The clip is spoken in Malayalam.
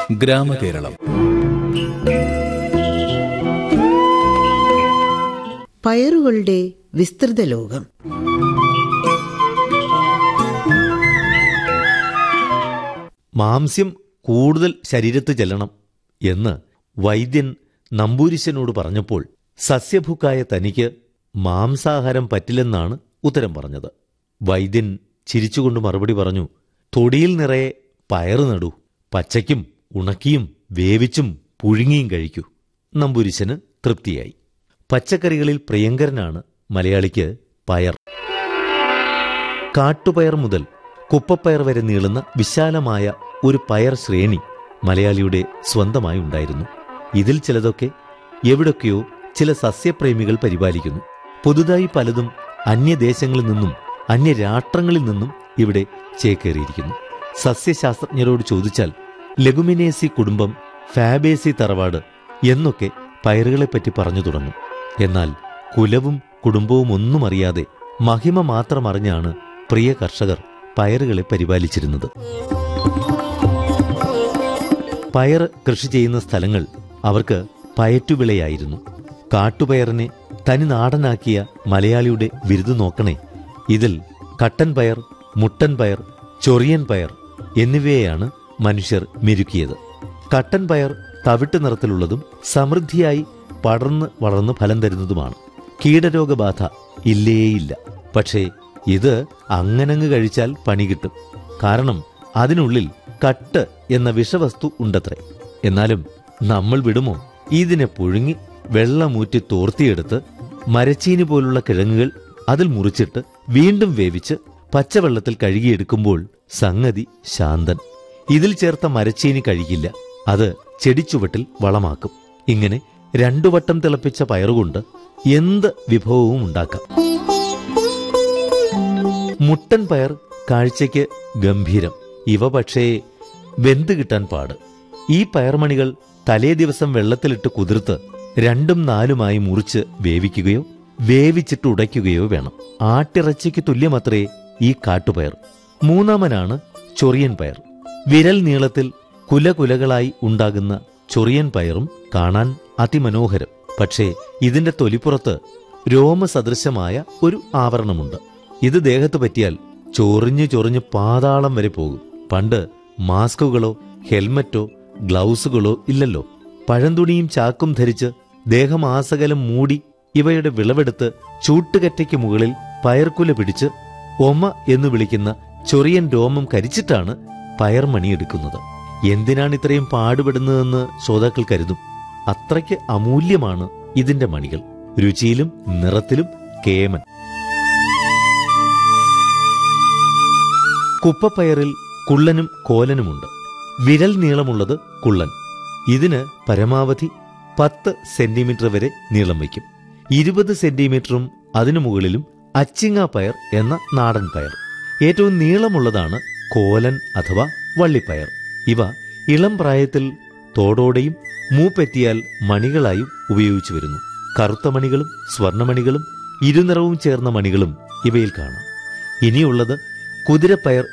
ഗ്രാമകേരളം. പയറുകളുടെ വിസ്തൃത ലോകം. മാംസ്യം കൂടുതൽ ശരീരത്ത് ചെല്ലണം എന്ന് വൈദ്യൻ നമ്പൂരിശനോട് പറഞ്ഞപ്പോൾ സസ്യഭുക്കായ തനിക്ക് മാംസാഹാരം പറ്റില്ലെന്നാണ് ഉത്തരം പറഞ്ഞത്. വൈദ്യൻ ചിരിച്ചുകൊണ്ട് മറുപടി പറഞ്ഞു, തൊടിയിൽ നിറയെ പയറ് നടൂ, പച്ചയ്ക്കും ഉണക്കിയും വേവിച്ചും പുഴുങ്ങിയും കഴിക്കൂ. നമ്പൂരിശന് തൃപ്തിയായി. പച്ചക്കറികളിൽ പ്രിയങ്കരനാണ് മലയാളിക്ക് പയർ. കാട്ടുപയർ മുതൽ കുപ്പപ്പയർ വരെ നീളുന്ന വിശാലമായ ഒരു പയർ ശ്രേണി മലയാളിയുടെ സ്വന്തമായി ഉണ്ടായിരുന്നു. ഇതിൽ ചിലതൊക്കെ എവിടൊക്കെയോ ചില സസ്യപ്രേമികൾ പരിപാലിക്കുന്നു. പുതുതായി പലതും അന്യദേശങ്ങളിൽ നിന്നും അന്യരാഷ്ട്രങ്ങളിൽ നിന്നും ഇവിടെ ചേക്കേറിയിരിക്കുന്നു. സസ്യശാസ്ത്രജ്ഞരോട് ചോദിച്ചാൽ ലെഗുമിനേസി കുടുംബം, ഫാബേസി തറവാട് എന്നൊക്കെ പയറുകളെപ്പറ്റി പറഞ്ഞു തുടങ്ങും. എന്നാൽ കുലവും കുടുംബവും ഒന്നും അറിയാതെ മഹിമ മാത്രം അറിഞ്ഞാണ് പ്രിയ കർഷകർ പയറുകളെ പരിപാലിച്ചിരുന്നത്. പയർ കൃഷി ചെയ്യുന്ന സ്ഥലങ്ങൾ അവർക്ക് പയറ്റുവിളയായിരുന്നു. കാട്ടുപയറിനെ തനി നാടനാക്കിയ മലയാളിയുടെ ബിരുദം നോക്കണേ. ഇതിൽ കട്ടൻ പയർ, മുട്ടൻ പയർ, ചൊറിയൻ പയർ എന്നിവയെയാണ് മനുഷ്യർ മെരുക്കിയത്. കട്ടൻ പയർ തവിട്ട് നിറത്തിലുള്ളതും സമൃദ്ധിയായി പടർന്ന് വളർന്ന് ഫലം തരുന്നതുമാണ്. കീടരോഗബാധ ഇല്ലേയില്ല. പക്ഷേ ഇത് അങ്ങനങ്ങ് കഴിച്ചാൽ പണി കിട്ടും. കാരണം അതിനുള്ളിൽ കട്ട് എന്ന വിഷവസ്തു ഉണ്ടത്രേ. എന്നാലും നമ്മൾ വിടുമോ? ഇതിനെ പുഴുങ്ങി വെള്ളമൂറ്റി തോർത്തിയെടുത്ത് മരച്ചീനി പോലുള്ള കിഴങ്ങുകൾ അതിൽ മുറിച്ചിട്ട് വീണ്ടും വേവിച്ച് പച്ചവെള്ളത്തിൽ കഴുകിയെടുക്കുമ്പോൾ സംഗതി ശാന്തൻ. ഇതിൽ ചേർത്ത മരച്ചീനി കഴിക്കില്ല, അത് ചെടിച്ചുവട്ടിൽ വളമാക്കും. ഇങ്ങനെ 2 വട്ടം തിളപ്പിച്ച പയറുകൊണ്ട് എന്ത് വിഭവവും ഉണ്ടാക്കാം. മുട്ടൻ പയർ കാഴ്ചയ്ക്ക് ഗംഭീരം. ഇവ പക്ഷേ വെന്ത് കിട്ടാൻ പാട്. ഈ പയർമണികൾ തലേ ദിവസം വെള്ളത്തിലിട്ട് കുതിർത്ത് 2ഉം 4ഉമായി മുറിച്ച് വേവിക്കുകയോ വേവിച്ചിട്ട് ഉടയ്ക്കുകയോ വേണം. ആട്ടിറച്ചിക്ക് തുല്യമത്രേ ഈ കാട്ടുപയർ. മൂന്നാമനാണ് ചൊറിയൻ പയർ. വിരൽ നീളത്തിൽ കുലകുലകളായി ഉണ്ടാകുന്ന ചൊറിയൻ പയറും കാണാൻ അതിമനോഹരം. പക്ഷേ ഇതിന്റെ തൊലിപ്പുറത്ത് രോമസദൃശമായ ഒരു ആവരണമുണ്ട്. ഇത് ദേഹത്ത് പറ്റിയാൽ ചൊറിഞ്ഞു ചൊറിഞ്ഞ് പാതാളം വരെ പോകും. പണ്ട് മാസ്കുകളോ ഹെൽമറ്റോ ഗ്ലൗസുകളോ ഇല്ലല്ലോ. പഴന്തുണിയും ചാക്കും ധരിച്ച് ദേഹമാസകലം മൂടി ഇവയുടെ വിളവെടുത്ത് ചൂട്ടുകറ്റയ്ക്ക് മുകളിൽ പയർക്കുല പിടിച്ച് ഒമ എന്ന് വിളിക്കുന്ന ചൊറിയൻ രോമം കരിച്ചിട്ടാണ് പയർമണിയെടുക്കുന്നത്. എന്തിനാണ് ഇത്രയും പാടുപെടുന്നതെന്ന് ശ്രോതാക്കൾ കരുതും. അത്രയ്ക്ക് അമൂല്യമാണ് ഇതിന്റെ മണികൾ. രുചിയിലും നിറത്തിലും കേമൻ. കുപ്പപ്പയറിൽ കുള്ളനും കോലനുമുണ്ട്. വിരൽ നീളമുള്ളത് കുള്ളൻ. ഇതിന് പരമാവധി 10 സെന്റിമീറ്റർ വരെ നീളം വയ്ക്കും. 20 സെന്റിമീറ്ററും അതിനു മുകളിലും അച്ചിങ്ങ പയർ എന്ന നാടൻ പയർ. ഏറ്റവും നീളമുള്ളതാണ് കോലൻ അഥവാ വള്ളിപ്പയർ. ഇവ ഇളം പ്രായത്തിൽ തോടോടെയും മൂപ്പെത്തിയാൽ മണികളായും ഉപയോഗിച്ചു വരുന്നു. കറുത്ത മണികളും സ്വർണമണികളും ഇരുനിറവും ചേർന്ന മണികളും ഇവയിൽ കാണാം. ഇനിയുള്ളത് കുതിരപ്പയർ